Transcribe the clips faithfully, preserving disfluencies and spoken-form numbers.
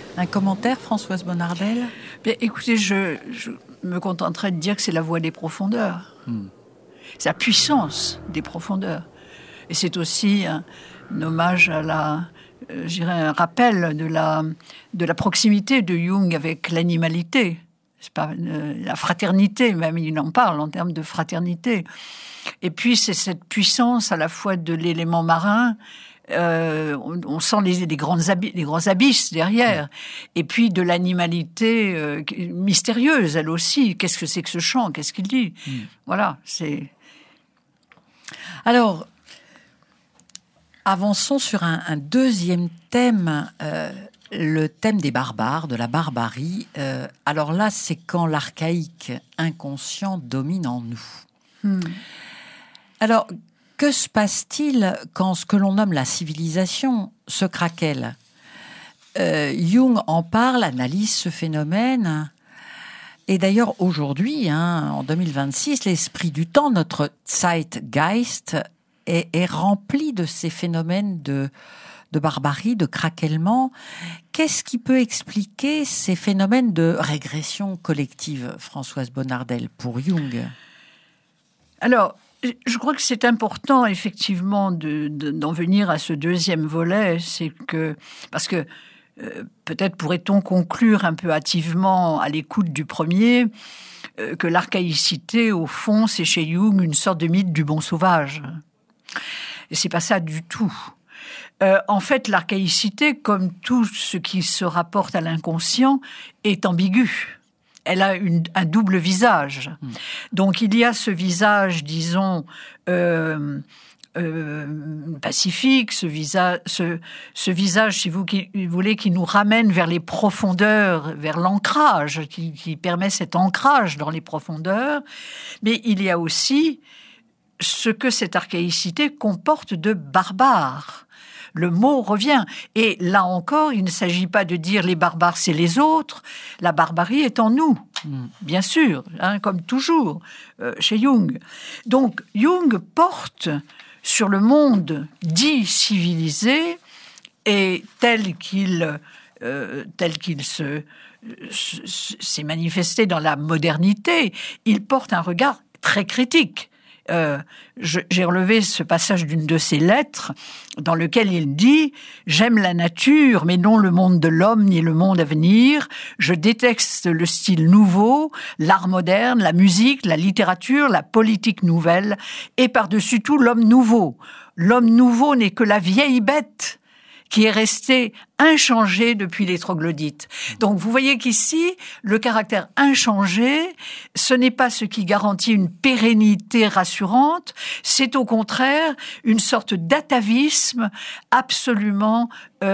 Un commentaire, Françoise Bonnardel ? Bien, écoutez, je, je me contenterai de dire que c'est la voix des profondeurs. Hmm. C'est la puissance des profondeurs. Et c'est aussi un, un hommage à la... Euh, je dirais un rappel de la, de la proximité de Jung avec l'animalité. C'est pas, euh, la fraternité, même il en parle en termes de fraternité. Et puis c'est cette puissance à la fois de l'élément marin, euh, on, on sent les, les, grandes abysses, les grands abysses derrière, et puis de l'animalité euh, mystérieuse, elle aussi. Qu'est-ce que c'est que ce chant ? Qu'est-ce qu'il dit ? mmh. Voilà, c'est... Alors, avançons sur un, un deuxième thème, euh, le thème des barbares, de la barbarie. Euh, alors là, c'est quand l'archaïque inconscient domine en nous. Hmm. Alors, que se passe-t-il quand ce que l'on nomme la civilisation se craquelle ? euh, Jung en parle, analyse ce phénomène. Et d'ailleurs, aujourd'hui, hein, en deux mille vingt-six, l'esprit du temps, notre Zeitgeist, est, est rempli de ces phénomènes de, de barbarie, de craquellement. Qu'est-ce qui peut expliquer ces phénomènes de régression collective, Françoise Bonnardel, pour Jung ? Alors, je crois que c'est important, effectivement, de, de, d'en venir à ce deuxième volet. C'est que, parce que euh, peut-être pourrait-on conclure un peu hâtivement à l'écoute du premier euh, que l'archaïcité, au fond, c'est chez Jung une sorte de mythe du bon sauvage. Et c'est pas ça du tout. Euh, en fait, l'archaïcité, comme tout ce qui se rapporte à l'inconscient, est ambiguë. Elle a une, un double visage. Mmh. Donc, il y a ce visage, disons, euh, euh, pacifique, ce, visa, ce, ce visage, si vous, qui, vous voulez, qui nous ramène vers les profondeurs, vers l'ancrage, qui, qui permet cet ancrage dans les profondeurs. Mais il y a aussi ce que cette archaïcité comporte de barbare. Le mot revient. Et là encore, il ne s'agit pas de dire les barbares, c'est les autres. La barbarie est en nous, mmh. bien sûr, hein, comme toujours euh, chez Jung. Donc, Jung porte sur le monde dit civilisé et tel qu'il, euh, tel qu'il se, se, s'est manifesté dans la modernité, il porte un regard très critique. Euh, je, j'ai relevé ce passage d'une de ses lettres dans lequel il dit « J'aime la nature, mais non le monde de l'homme ni le monde à venir. Je déteste le style nouveau, l'art moderne, la musique, la littérature, la politique nouvelle et par-dessus tout l'homme nouveau. L'homme nouveau n'est que la vieille bête qui est resté inchangé depuis les troglodytes. » Donc, vous voyez qu'ici, le caractère inchangé, ce n'est pas ce qui garantit une pérennité rassurante, c'est au contraire une sorte d'atavisme absolument,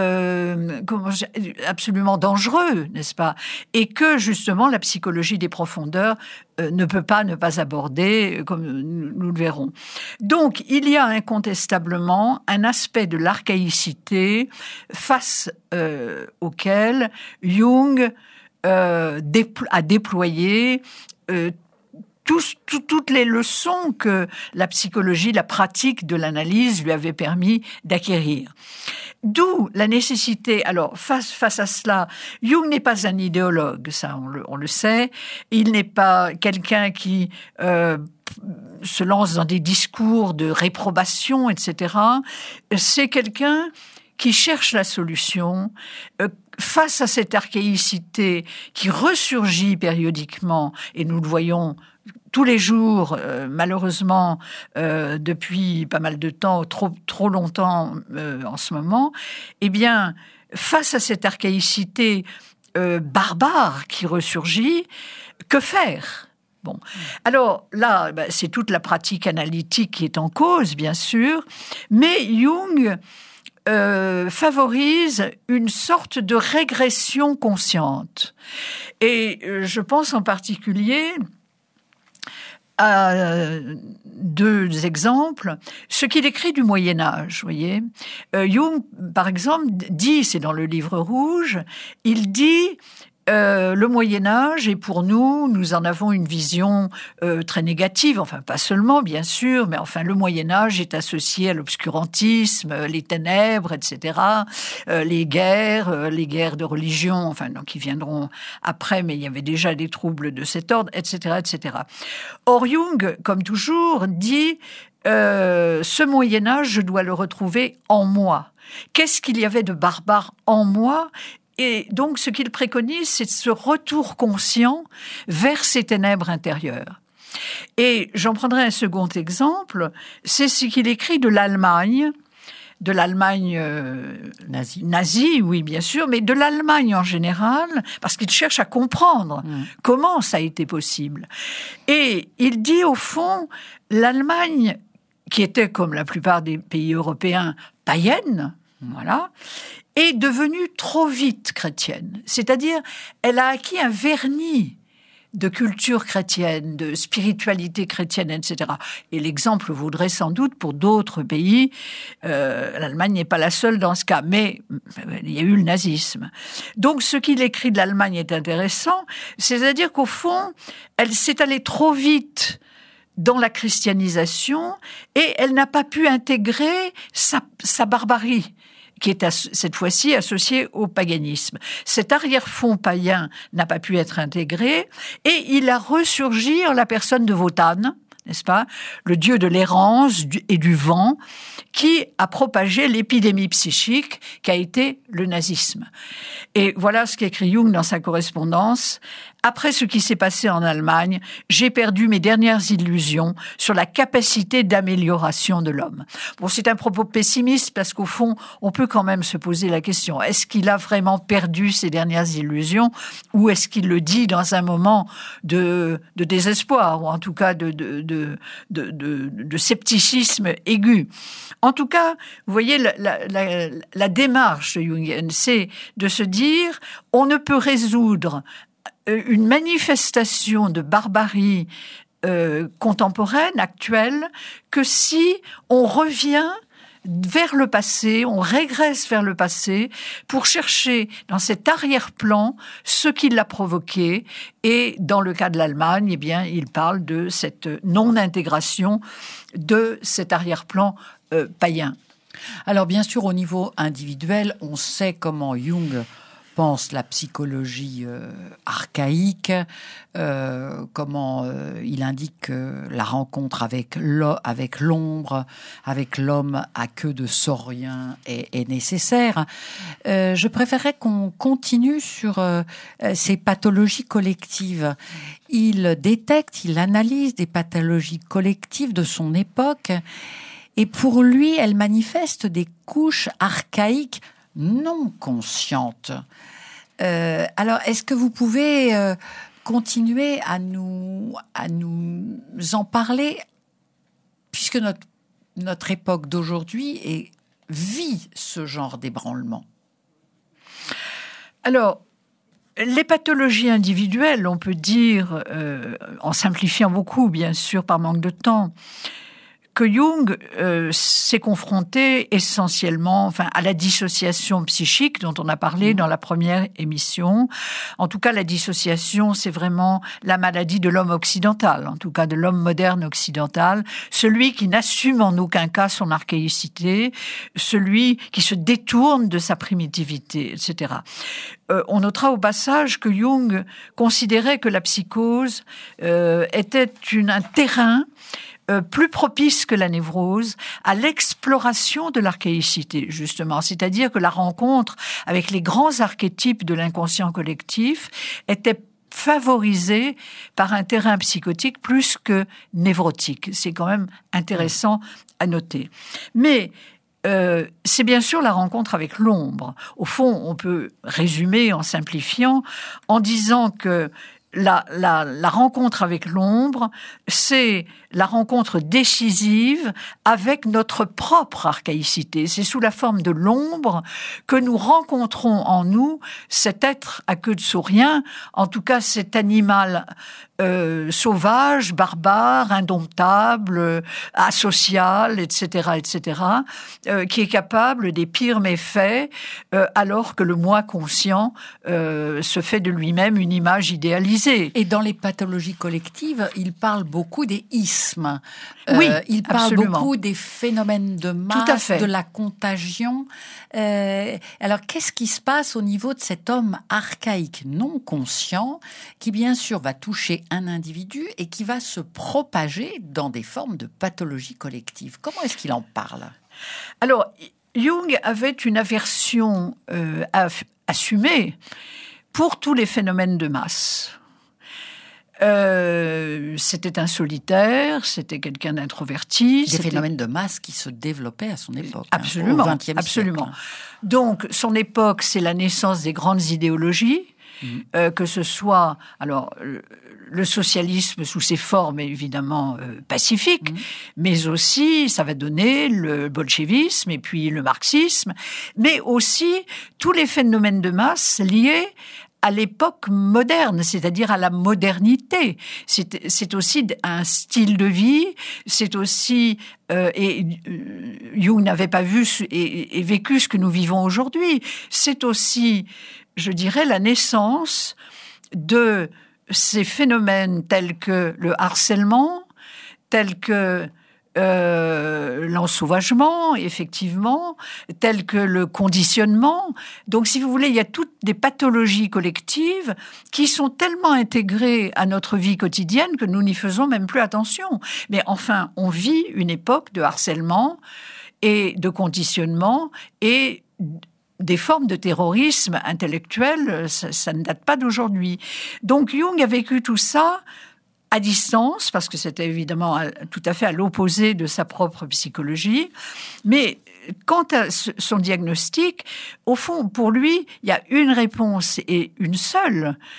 euh, comment, absolument dangereux, n'est-ce pas ? Et que, justement, la psychologie des profondeurs euh, ne peut pas ne pas aborder, comme nous le verrons. Donc, il y a incontestablement un aspect de l'archaïcité face Euh, auquel Jung euh, déplo- a déployé euh, tous, tout, toutes les leçons que la psychologie, la pratique de l'analyse lui avait permis d'acquérir. D'où la nécessité, alors face, face à cela, Jung n'est pas un idéologue, ça on le, on le sait, il n'est pas quelqu'un qui euh, se lance dans des discours de réprobation, et cetera. C'est quelqu'un qui cherche la solution euh, face à cette archaïcité qui ressurgit périodiquement, et nous le voyons tous les jours, euh, malheureusement, euh, depuis pas mal de temps, trop, trop longtemps euh, en ce moment, eh bien, face à cette archaïcité euh, barbare qui ressurgit, que faire ? Bon. Alors là, bah, c'est toute la pratique analytique qui est en cause, bien sûr, mais Jung Euh, favorise une sorte de régression consciente. Et euh, je pense en particulier à euh, deux exemples. Ce qu'il écrit du Moyen-Âge, vous voyez. Euh, Jung, par exemple, dit, c'est dans le livre rouge, il dit euh, le Moyen-Âge, et pour nous, nous en avons une vision euh, très négative, enfin pas seulement, bien sûr, mais enfin le Moyen-Âge est associé à l'obscurantisme, les ténèbres, et cetera, euh, les guerres, euh, les guerres de religion, enfin donc, qui viendront après, mais il y avait déjà des troubles de cet ordre, et cetera, et cetera. Or, Jung, comme toujours, dit euh, « ce Moyen-Âge, je dois le retrouver en moi ». Qu'est-ce qu'il y avait de barbare en moi ? Et donc, ce qu'il préconise, c'est ce retour conscient vers ces ténèbres intérieures. Et j'en prendrai un second exemple, c'est ce qu'il écrit de l'Allemagne, de l'Allemagne euh, nazie. nazie, oui, bien sûr, mais de l'Allemagne en général, parce qu'il cherche à comprendre mmh. comment ça a été possible. Et il dit, au fond, l'Allemagne, qui était, comme la plupart des pays européens, païenne, mmh. voilà, est devenue trop vite chrétienne. C'est-à-dire, elle a acquis un vernis de culture chrétienne, de spiritualité chrétienne, et cetera. Et l'exemple vaudrait sans doute pour d'autres pays. Euh, L'Allemagne n'est pas la seule dans ce cas, mais il y a eu le nazisme. Donc, ce qu'il écrit de l'Allemagne est intéressant, c'est-à-dire qu'au fond, elle s'est allée trop vite dans la christianisation et elle n'a pas pu intégrer sa, sa barbarie, qui est cette fois-ci associé au paganisme. Cet arrière-fond païen n'a pas pu être intégré, et il a ressurgi en la personne de Wotan, n'est-ce pas, le dieu de l'errance et du vent, qui a propagé l'épidémie psychique qu'a été le nazisme. Et voilà ce qu'écrit Jung dans sa correspondance. Après ce qui s'est passé en Allemagne, j'ai perdu mes dernières illusions sur la capacité d'amélioration de l'homme. Bon, c'est un propos pessimiste parce qu'au fond, on peut quand même se poser la question, est-ce qu'il a vraiment perdu ses dernières illusions ou est-ce qu'il le dit dans un moment de, de désespoir ou en tout cas de, de, de, de, de, de scepticisme aigu? En tout cas, vous voyez, la, la, la, la démarche jungienne, c'est de se dire, on ne peut résoudre une manifestation de barbarie euh, contemporaine, actuelle, que si on revient vers le passé, on régresse vers le passé pour chercher dans cet arrière-plan ce qui l'a provoqué. Et dans le cas de l'Allemagne, eh bien, il parle de cette non-intégration de cet arrière-plan euh, païen. Alors bien sûr, au niveau individuel, on sait comment Jung pense la psychologie euh, archaïque, euh, comment euh, il indique que la rencontre avec, avec l'ombre, avec l'homme à queue de saurien est, est nécessaire. Euh, je préférerais qu'on continue sur euh, ces pathologies collectives. Il détecte, il analyse des pathologies collectives de son époque, et pour lui, elles manifestent des couches archaïques non conscientes. Euh, alors, est-ce que vous pouvez euh, continuer à nous, à nous en parler, puisque notre, notre époque d'aujourd'hui est, vit ce genre d'ébranlement? Alors, les pathologies individuelles, on peut dire, euh, en simplifiant beaucoup, bien sûr, par manque de temps, que Jung euh, s'est confronté essentiellement enfin, à la dissociation psychique dont on a parlé dans la première émission. En tout cas, la dissociation, c'est vraiment la maladie de l'homme occidental, en tout cas de l'homme moderne occidental, celui qui n'assume en aucun cas son archaïcité, celui qui se détourne de sa primitivité, et cetera. Euh, on notera au passage que Jung considérait que la psychose euh, était une, un terrain Euh, plus propice que la névrose à l'exploration de l'archaïcité, justement. C'est-à-dire que la rencontre avec les grands archétypes de l'inconscient collectif était favorisée par un terrain psychotique plus que névrotique. C'est quand même intéressant à noter. Mais Euh, c'est bien sûr la rencontre avec l'ombre. Au fond, on peut résumer en simplifiant en disant que La, la, la rencontre avec l'ombre, c'est la rencontre décisive avec notre propre archaïcité. C'est sous la forme de l'ombre que nous rencontrons en nous cet être à queue de saurien, en tout cas cet animal euh, sauvage, barbare, indomptable, euh, asocial, et cetera, et cetera, euh, qui est capable des pires méfaits, euh, alors que le moi conscient euh, se fait de lui-même une image idéalisée. Et dans les pathologies collectives, il parle beaucoup des ismes. Oui, euh, il parle absolument. beaucoup des phénomènes de masse, Tout à fait. de la contagion. Euh, alors, qu'est-ce qui se passe au niveau de cet homme archaïque non conscient qui, bien sûr, va toucher un individu et qui va se propager dans des formes de pathologie collective? Comment est-ce qu'il en parle? Alors, Jung avait une aversion euh, aff- assumée pour tous les phénomènes de masse. Euh, c'était un solitaire, c'était quelqu'un d'introverti. Des c'était... phénomènes de masse qui se développaient à son époque. Absolument, hein, au vingtième absolument. siècle. Donc, son époque, c'est la naissance des grandes idéologies, mmh. euh, que ce soit alors le, le socialisme sous ses formes évidemment euh, pacifiques, mmh. mais aussi ça va donner le bolchevisme et puis le marxisme, mais aussi tous les phénomènes de masse liés à l'époque moderne, c'est-à-dire à la modernité. C'est, c'est aussi un style de vie, c'est aussi... Euh, et euh, Jung n'avait pas vu et, et vécu ce que nous vivons aujourd'hui. C'est aussi, je dirais, la naissance de ces phénomènes tels que le harcèlement, tels que Euh, l'ensauvagement, effectivement, tel que le conditionnement. Donc, si vous voulez, il y a toutes des pathologies collectives qui sont tellement intégrées à notre vie quotidienne que nous n'y faisons même plus attention. Mais enfin, on vit une époque de harcèlement et de conditionnement et des formes de terrorisme intellectuel, ça, ça ne date pas d'aujourd'hui. Donc, Jung a vécu tout ça à distance, parce que c'était évidemment tout à fait à l'opposé de sa propre psychologie. Mais quant à son diagnostic, au fond, pour lui, il y a une réponse et une seule,